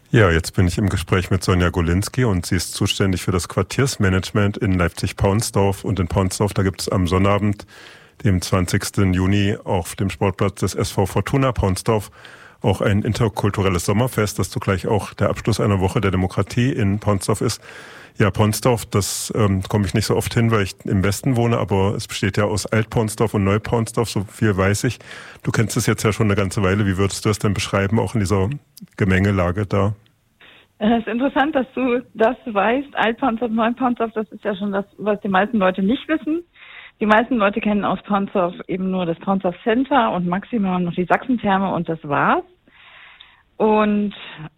Ja, jetzt bin ich im Gespräch mit Sonja Golinski und sie ist zuständig für das Quartiersmanagement in Leipzig-Paunsdorf. Und in Paunsdorf, da gibt es am Sonnabend, dem 20. Juni, auf dem Sportplatz des SV Fortuna Paunsdorf auch ein interkulturelles Sommerfest, das zugleich auch der Abschluss einer Woche der Demokratie in Paunsdorf ist. Ja, Paunsdorf, das komme ich nicht so oft hin, weil ich im Westen wohne, aber es besteht ja aus Alt-Paunsdorf und Neu-Paunsdorf, so viel weiß ich. Du kennst es jetzt ja schon eine ganze Weile. Wie würdest du das denn beschreiben, auch in dieser Gemengelage da? Es ist interessant, dass du das weißt. Alt-Paunsdorf, Neu-Paunsdorf, das ist ja schon das, was die meisten Leute nicht wissen. Die meisten Leute kennen aus Paunsdorf eben nur das Paunsdorf Center und maximal noch die Sachsentherme und das war's. Und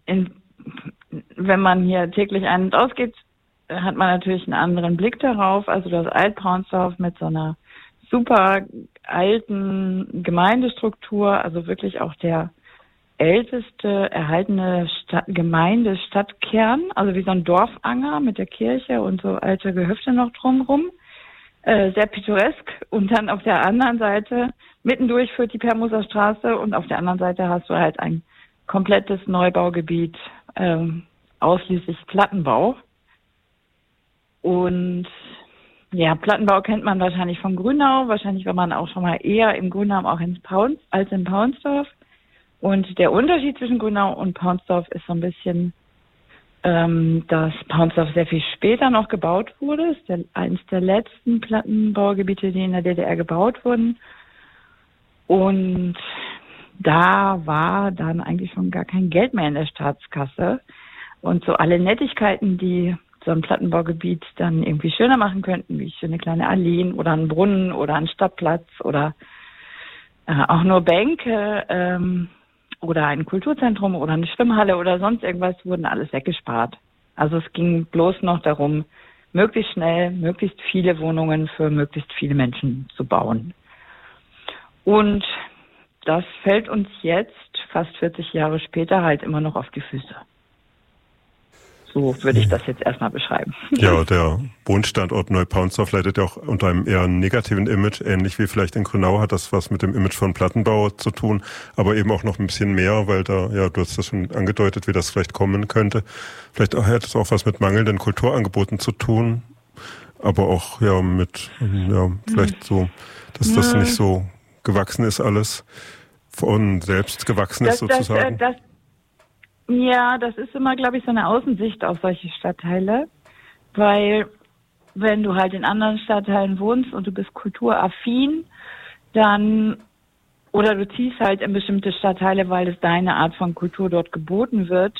wenn man hier täglich ein- und ausgeht, hat man natürlich einen anderen Blick darauf. Also das Alt-Paunsdorf mit so einer super alten Gemeindestruktur, also wirklich auch der älteste erhaltene Gemeindestadtkern, also wie so ein Dorfanger mit der Kirche und so alte Gehöfte noch drumherum. Sehr pittoresk. Und dann auf der anderen Seite, mittendurch führt die Permuser Straße und auf der anderen Seite hast du halt ein komplettes Neubaugebiet, ausschließlich Plattenbau. Und ja, Plattenbau kennt man wahrscheinlich von Grünau. Wahrscheinlich war man auch schon mal eher im Grünau auch als in Paunsdorf. Und der Unterschied zwischen Grünau und Paunsdorf ist so ein bisschen, dass Paunsdorf sehr viel später noch gebaut wurde. Es ist eines der letzten Plattenbaugebiete, die in der DDR gebaut wurden. Und da war dann eigentlich schon gar kein Geld mehr in der Staatskasse. Und so alle Nettigkeiten, die so ein Plattenbaugebiet dann irgendwie schöner machen könnten, wie schöne kleine Alleen oder einen Brunnen oder einen Stadtplatz oder auch nur Bänke, oder ein Kulturzentrum oder eine Schwimmhalle oder sonst irgendwas, wurden alles weggespart. Also es ging bloß noch darum, möglichst schnell, möglichst viele Wohnungen für möglichst viele Menschen zu bauen. Und das fällt uns jetzt, fast 40 Jahre später, halt immer noch auf die Füße. So würde ich das jetzt erstmal beschreiben. Ja, der Wohnstandort Neupaunsdorf leidet ja auch unter einem eher negativen Image, ähnlich wie vielleicht in Grünau hat das was mit dem Image von Plattenbau zu tun, aber eben auch noch ein bisschen mehr, weil da, ja, du hast das schon angedeutet, wie das vielleicht kommen könnte. Vielleicht hat es auch was mit mangelnden Kulturangeboten zu tun, aber auch, ja, mit, ja, vielleicht so, dass das nicht so gewachsen ist alles, von selbst gewachsen ist sozusagen. Ja, das ist immer, glaube ich, so eine Außensicht auf solche Stadtteile, weil wenn du halt in anderen Stadtteilen wohnst und du bist kulturaffin, dann, oder du ziehst halt in bestimmte Stadtteile, weil es deine Art von Kultur dort geboten wird.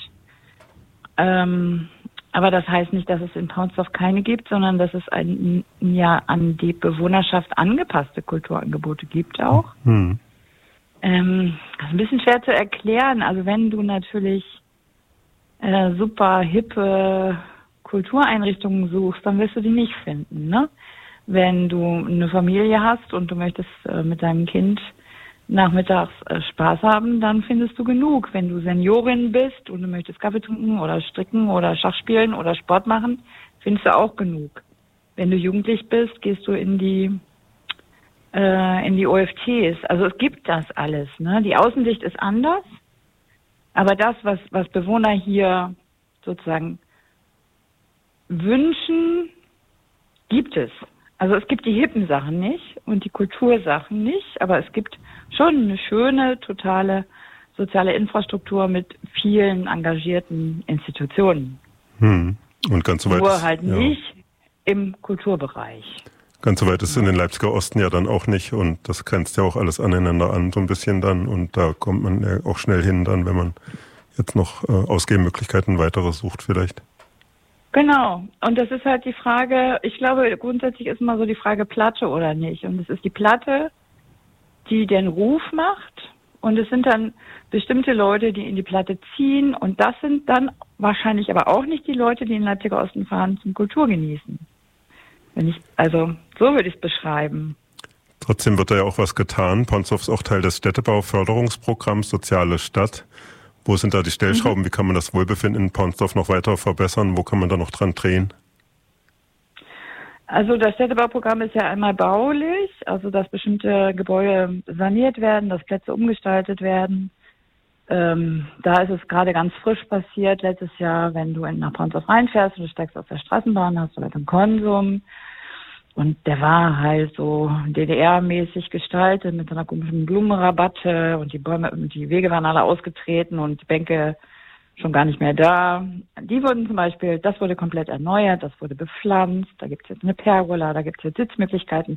Aber das heißt nicht, dass es in Paunsdorf keine gibt, sondern dass es an die Bewohnerschaft angepasste Kulturangebote gibt auch. Das ist ein bisschen schwer zu erklären. Also wenn du natürlich super hippe Kultureinrichtungen suchst, dann wirst du die nicht finden, ne? Wenn du eine Familie hast und du möchtest mit deinem Kind nachmittags Spaß haben, dann findest du genug. Wenn du Seniorin bist und du möchtest Kaffee trinken oder stricken oder Schach spielen oder Sport machen, findest du auch genug. Wenn du jugendlich bist, gehst du in die OFTs. Also es gibt das alles, ne? Die Außensicht ist anders. Aber das, was Bewohner hier sozusagen wünschen, gibt es. Also es gibt die hippen Sachen nicht und die Kultursachen nicht, aber es gibt schon eine schöne, totale soziale Infrastruktur mit vielen engagierten Institutionen. Und ganz so weit nur halt nicht im Kulturbereich. Ganz so weit ist in den Leipziger Osten ja dann auch nicht und das grenzt ja auch alles aneinander an, so ein bisschen dann und da kommt man ja auch schnell hin dann, wenn man jetzt noch Ausgehmöglichkeiten weitere sucht vielleicht. Genau, und das ist halt die Frage, ich glaube grundsätzlich ist immer so die Frage Platte oder nicht und es ist die Platte, die den Ruf macht und es sind dann bestimmte Leute, die in die Platte ziehen und das sind dann wahrscheinlich aber auch nicht die Leute, die in den Leipziger Osten fahren zum Kultur genießen. Also so würde ich es beschreiben. Trotzdem wird da ja auch was getan. Paunsdorf ist auch Teil des Städtebauförderungsprogramms Soziale Stadt. Wo sind da die Stellschrauben? Wie kann man das Wohlbefinden in Paunsdorf noch weiter verbessern? Wo kann man da noch dran drehen? Also das Städtebauprogramm ist ja einmal baulich, also dass bestimmte Gebäude saniert werden, dass Plätze umgestaltet werden, Da ist es gerade ganz frisch passiert, letztes Jahr, wenn du nach Paunsdorf reinfährst und du steigst auf der Straßenbahn, hast du halt einen Konsum. Und der war halt so DDR-mäßig gestaltet mit so einer komischen Blumenrabatte und die Bäume, die Wege waren alle ausgetreten und die Bänke schon gar nicht mehr da. Die wurden zum Beispiel, das wurde komplett erneuert, das wurde bepflanzt, da gibt es jetzt eine Pergola, da gibt es jetzt Sitzmöglichkeiten.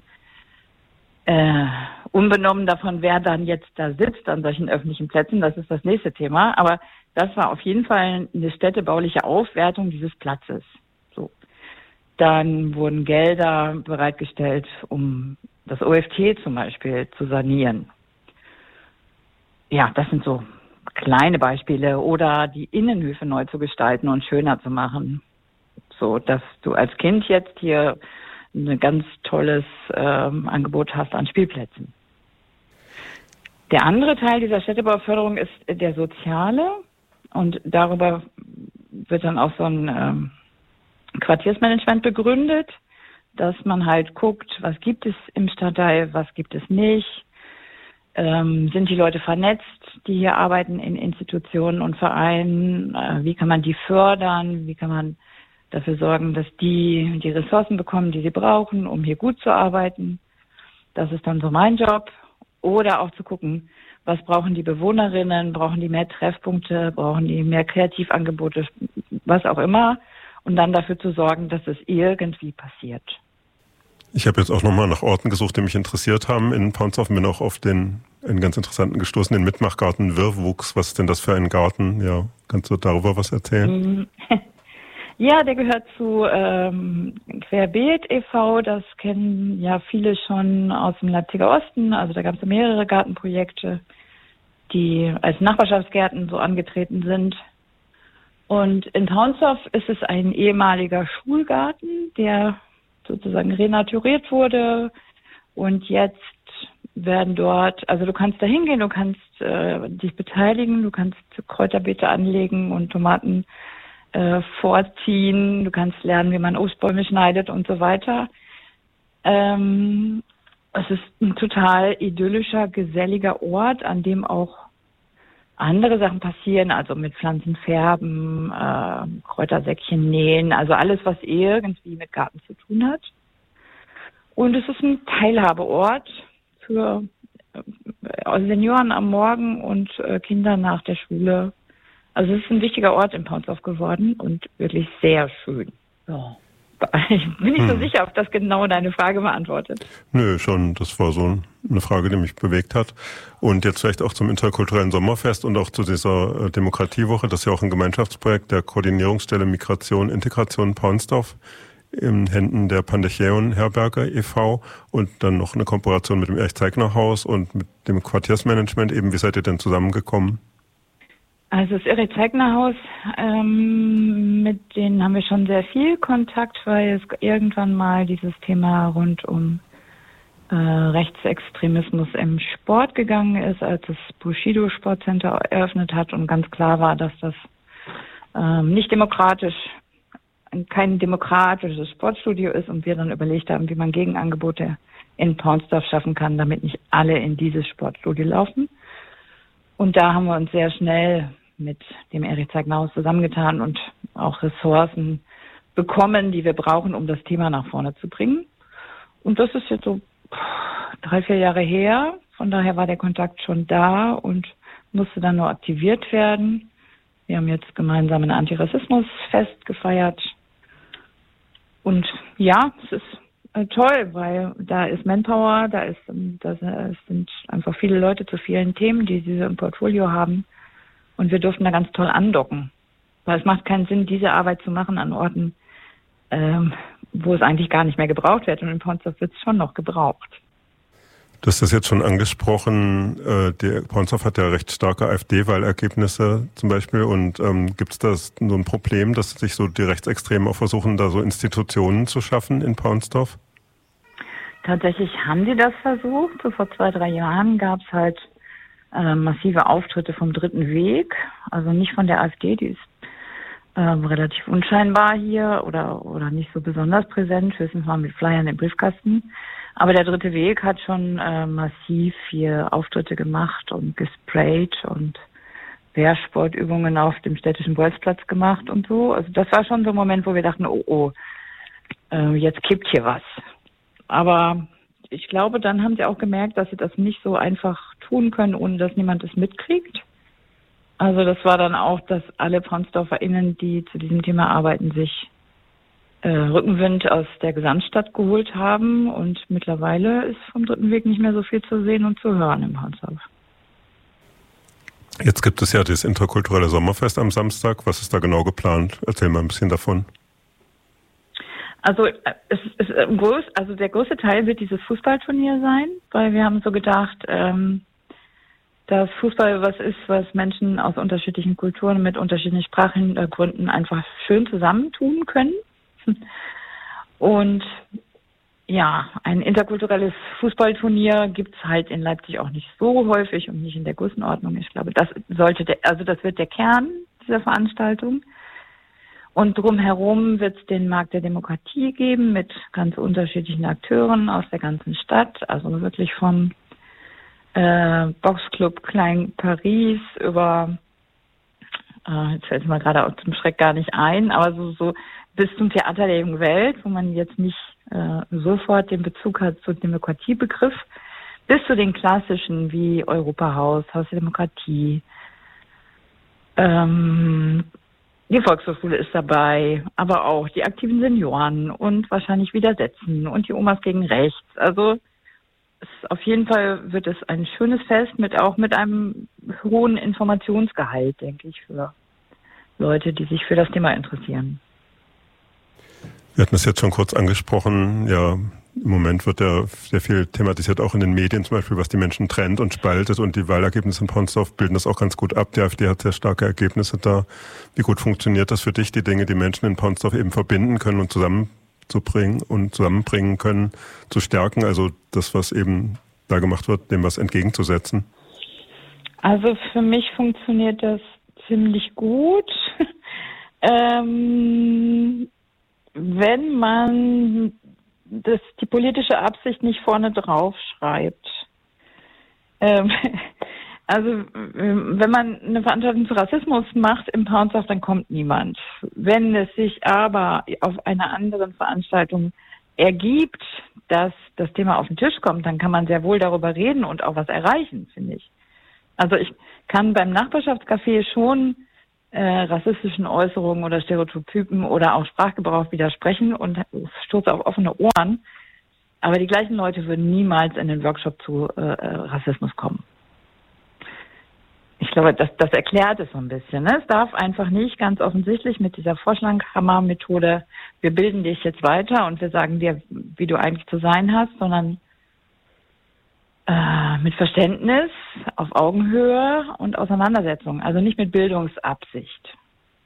Unbenommen davon, wer dann jetzt da sitzt an solchen öffentlichen Plätzen, das ist das nächste Thema. Aber das war auf jeden Fall eine städtebauliche Aufwertung dieses Platzes. So. Dann wurden Gelder bereitgestellt, um das OFT zum Beispiel zu sanieren. Ja, das sind so kleine Beispiele. Oder die Innenhöfe neu zu gestalten und schöner zu machen. So, dass du als Kind jetzt hier ein ganz tolles Angebot hast an Spielplätzen. Der andere Teil dieser Städtebauförderung ist der soziale und darüber wird dann auch so ein Quartiersmanagement begründet, dass man halt guckt, was gibt es im Stadtteil, was gibt es nicht, sind die Leute vernetzt, die hier arbeiten in Institutionen und Vereinen, wie kann man die fördern, wie kann man dafür sorgen, dass die Ressourcen bekommen, die sie brauchen, um hier gut zu arbeiten. Das ist dann so mein Job. Oder auch zu gucken, was brauchen die Bewohnerinnen, brauchen die mehr Treffpunkte, brauchen die mehr Kreativangebote, was auch immer. Und dann dafür zu sorgen, dass es irgendwie passiert. Ich habe jetzt auch nochmal nach Orten gesucht, die mich interessiert haben in Paunsdorf und bin auch auf einen ganz interessanten gestoßen, den Mitmachgarten Wirrwuchs. Was ist denn das für ein Garten? Ja, kannst du darüber was erzählen? Ja, der gehört zu Querbeet e.V., das kennen ja viele schon aus dem Leipziger Osten. Also da gab es mehrere Gartenprojekte, die als Nachbarschaftsgärten so angetreten sind. Und in Paunsdorf ist es ein ehemaliger Schulgarten, der sozusagen renaturiert wurde. Und jetzt werden dort, also du kannst da hingehen, du kannst dich beteiligen, du kannst Kräuterbeete anlegen und Tomaten vorziehen, du kannst lernen, wie man Obstbäume schneidet und so weiter. Es ist ein total idyllischer, geselliger Ort, an dem auch andere Sachen passieren, also mit Pflanzen färben, Kräutersäckchen nähen, also alles, was irgendwie mit Garten zu tun hat. Und es ist ein Teilhabeort für Senioren am Morgen und Kinder nach der Schule. Also es ist ein wichtiger Ort in Paunsdorf geworden und wirklich sehr schön. Ja. Ich bin nicht so sicher, ob das genau deine Frage beantwortet. Nö, schon. Das war so eine Frage, die mich bewegt hat. Und jetzt vielleicht auch zum interkulturellen Sommerfest und auch zu dieser Demokratiewoche. Das ist ja auch ein Gemeinschaftsprojekt der Koordinierungsstelle Migration, Integration Paunsdorf in Händen der Pandechäon-Herberger e.V. und dann noch eine Kooperation mit dem Erich-Zeigner-Haus und mit dem Quartiersmanagement. Eben, wie seid ihr denn zusammengekommen? Also das Erich-Zeigner-Haus, mit denen haben wir schon sehr viel Kontakt, weil es irgendwann mal dieses Thema rund um Rechtsextremismus im Sport gegangen ist, als das Bushido Sportcenter eröffnet hat und ganz klar war, dass das nicht demokratisch, kein demokratisches Sportstudio ist und wir dann überlegt haben, wie man Gegenangebote in Paunsdorf schaffen kann, damit nicht alle in dieses Sportstudio laufen. Und da haben wir uns sehr schnell mit dem Erich-Zeigner-Haus zusammengetan und auch Ressourcen bekommen, die wir brauchen, um das Thema nach vorne zu bringen. Und das ist jetzt so 3-4 Jahre her. Von daher war der Kontakt schon da und musste dann nur aktiviert werden. Wir haben jetzt gemeinsam ein Antirassismusfest gefeiert. Und ja, es ist toll, weil da ist Manpower, da sind einfach viele Leute zu vielen Themen, die sie im Portfolio haben. Und wir durften da ganz toll andocken. Weil es macht keinen Sinn, diese Arbeit zu machen an Orten, wo es eigentlich gar nicht mehr gebraucht wird. Und in Paunsdorf wird es schon noch gebraucht. Du hast das jetzt schon angesprochen. Paunsdorf hat ja recht starke AfD-Wahlergebnisse zum Beispiel. Und gibt es da so ein Problem, dass sich so die Rechtsextremen auch versuchen, da so Institutionen zu schaffen in Paunsdorf? Tatsächlich haben sie das versucht. So vor 2-3 Jahren gab es halt massive Auftritte vom Dritten Weg. Also nicht von der AfD, die ist relativ unscheinbar hier oder nicht so besonders präsent, höchstens mal mit Flyern im Briefkasten. Aber der Dritte Weg hat schon massiv hier Auftritte gemacht und gesprayt und Wehrsportübungen auf dem städtischen Bolzplatz gemacht und so. Also das war schon so ein Moment, wo wir dachten, jetzt kippt hier was. Aber ich glaube, dann haben sie auch gemerkt, dass sie das nicht so einfach tun können, ohne dass niemand es mitkriegt. Also das war dann auch, dass alle PaunsdorferInnen, die zu diesem Thema arbeiten, sich Rückenwind aus der Gesamtstadt geholt haben. Und mittlerweile ist vom Dritten Weg nicht mehr so viel zu sehen und zu hören im Paunsdorf. Jetzt gibt es ja das interkulturelle Sommerfest am Samstag. Was ist da genau geplant? Erzähl mal ein bisschen davon. Also es ist der größte Teil wird dieses Fußballturnier sein, weil wir haben so gedacht, dass Fußball was ist, was Menschen aus unterschiedlichen Kulturen mit unterschiedlichen Sprachhintergründen einfach schön zusammentun können. Und ja, ein interkulturelles Fußballturnier gibt's halt in Leipzig auch nicht so häufig und nicht in der Größenordnung. Ich glaube, das wird der Kern dieser Veranstaltung. Und drumherum wird es den Markt der Demokratie geben mit ganz unterschiedlichen Akteuren aus der ganzen Stadt. Also wirklich vom Boxclub Klein Paris über, jetzt fällt es mir gerade auch zum Schreck gar nicht ein, aber so bis zum Theater der jungen Welt, wo man jetzt nicht sofort den Bezug hat zum Demokratiebegriff, bis zu den klassischen wie Europahaus, Haus der Demokratie, die Volkshochschule ist dabei, aber auch die aktiven Senioren und wahrscheinlich Widersetzen und die Omas gegen Rechts. Also auf jeden Fall wird es ein schönes Fest mit einem hohen Informationsgehalt, denke ich, für Leute, die sich für das Thema interessieren. Wir hatten es jetzt schon kurz angesprochen, ja, im Moment wird ja sehr viel thematisiert, auch in den Medien zum Beispiel, was die Menschen trennt und spaltet, und die Wahlergebnisse in Paunsdorf bilden das auch ganz gut ab. Die AfD hat sehr starke Ergebnisse da. Wie gut funktioniert das für dich, die Dinge, die Menschen in Paunsdorf eben verbinden können und zusammenbringen können, zu stärken, also das, was eben da gemacht wird, dem was entgegenzusetzen? Also für mich funktioniert das ziemlich gut. Wenn man die politische Absicht nicht vorne drauf schreibt. Also wenn man eine Veranstaltung zu Rassismus macht im Paunsdorf, dann kommt niemand. Wenn es sich aber auf einer anderen Veranstaltung ergibt, dass das Thema auf den Tisch kommt, dann kann man sehr wohl darüber reden und auch was erreichen, finde ich. Also ich kann beim Nachbarschaftscafé schon rassistischen Äußerungen oder Stereotypen oder auch Sprachgebrauch widersprechen und stoße auf offene Ohren. Aber die gleichen Leute würden niemals in den Workshop zu Rassismus kommen. Ich glaube, das erklärt es so ein bisschen. Ne? Es darf einfach nicht ganz offensichtlich mit dieser Vorschlaghammer-Methode, wir bilden dich jetzt weiter und wir sagen dir, wie du eigentlich zu sein hast, sondern mit Verständnis, auf Augenhöhe und Auseinandersetzung, also nicht mit Bildungsabsicht.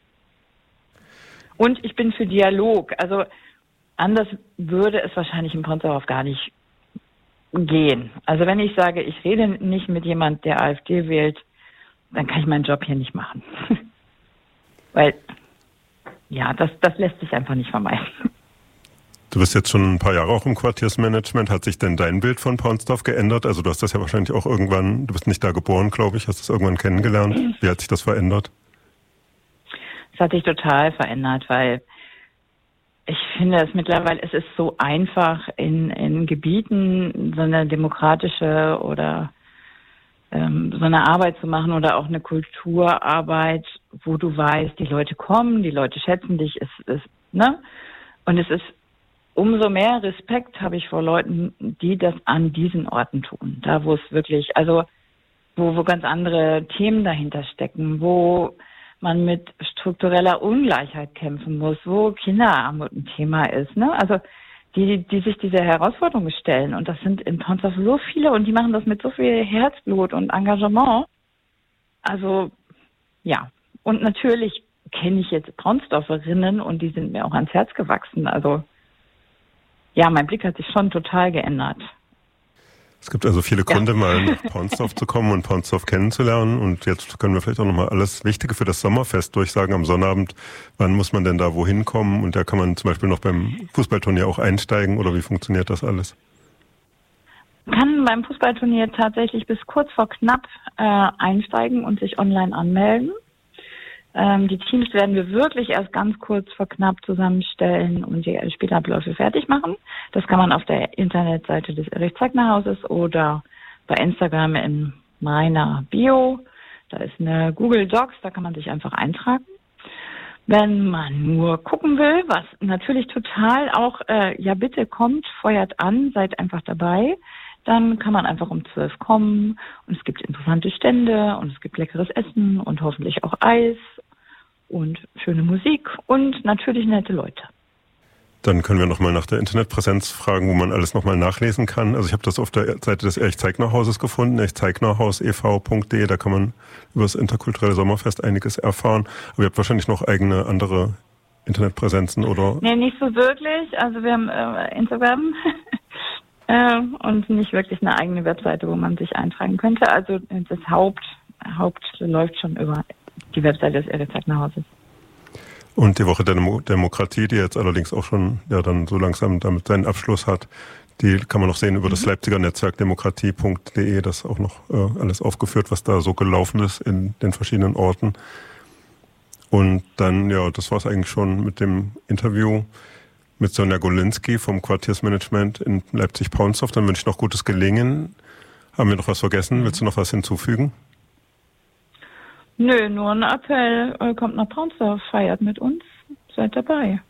Und ich bin für Dialog, also anders würde es wahrscheinlich im Paunsdorf gar nicht gehen. Also wenn ich sage, ich rede nicht mit jemand, der AfD wählt, dann kann ich meinen Job hier nicht machen. Weil, ja, das lässt sich einfach nicht vermeiden. Du bist jetzt schon ein paar Jahre auch im Quartiersmanagement. Hat sich denn dein Bild von Paunsdorf geändert? Also du hast das ja wahrscheinlich auch irgendwann, du bist nicht da geboren, glaube ich, hast das irgendwann kennengelernt. Wie hat sich das verändert? Es hat sich total verändert, weil ich finde es mittlerweile, es ist so einfach in Gebieten so eine demokratische oder so eine Arbeit zu machen oder auch eine Kulturarbeit, wo du weißt, die Leute kommen, die Leute schätzen dich, ne? Und es ist umso mehr Respekt habe ich vor Leuten, die das an diesen Orten tun. Da, wo es wirklich, also wo ganz andere Themen dahinter stecken, wo man mit struktureller Ungleichheit kämpfen muss, wo Kinderarmut ein Thema ist, ne? Also die sich dieser Herausforderung stellen. Und das sind in Paunsdorf so viele und die machen das mit so viel Herzblut und Engagement. Also, ja. Und natürlich kenne ich jetzt Paunsdorferinnen und die sind mir auch ans Herz gewachsen. Also, ja, mein Blick hat sich schon total geändert. Es gibt also viele Gründe, mal nach Paunsdorf zu kommen und Paunsdorf kennenzulernen. Und jetzt können wir vielleicht auch nochmal alles Wichtige für das Sommerfest durchsagen am Sonnabend. Wann muss man denn da wohin kommen? Und da kann man zum Beispiel noch beim Fußballturnier auch einsteigen, oder wie funktioniert das alles? kann beim Fußballturnier tatsächlich bis kurz vor knapp einsteigen und sich online anmelden. Die Teams werden wir wirklich erst ganz kurz vor knapp zusammenstellen und die Spielabläufe fertig machen. Das kann man auf der Internetseite des Erich-Zeigner-Hauses oder bei Instagram in meiner Bio. Da ist eine Google Docs, da kann man sich einfach eintragen. Wenn man nur gucken will, was natürlich total auch, bitte kommt, feuert an, seid einfach dabei, dann kann man einfach um 12 kommen und es gibt interessante Stände und es gibt leckeres Essen und hoffentlich auch Eis und schöne Musik und natürlich nette Leute. Dann können wir nochmal nach der Internetpräsenz fragen, wo man alles nochmal nachlesen kann. Also ich habe das auf der Seite des Erich-Zeigner-Hauses gefunden, erichzeignerhausev.de. Da kann man über das interkulturelle Sommerfest einiges erfahren. Aber ihr habt wahrscheinlich noch eigene andere Internetpräsenzen, oder? Nee, nicht so wirklich. Also wir haben Instagram und nicht wirklich eine eigene Webseite, wo man sich eintragen könnte. Also das Haupt läuft schon über die Webseite des Erich-Zeigner-Hauses. Und die Woche der Demokratie, die jetzt allerdings auch schon dann so langsam damit seinen Abschluss hat, die kann man noch sehen über das Leipziger Netzwerk demokratie.de, das auch noch alles aufgeführt, was da so gelaufen ist in den verschiedenen Orten. Und dann, das war es eigentlich schon mit dem Interview mit Sonja Golinski vom Quartiersmanagement in Leipzig-Paunsdorf. Dann wünsche ich noch gutes Gelingen. Haben wir noch was vergessen? Willst du noch was hinzufügen? Nö, nur ein Appell, kommt nach Paunsdorf, feiert mit uns, seid dabei.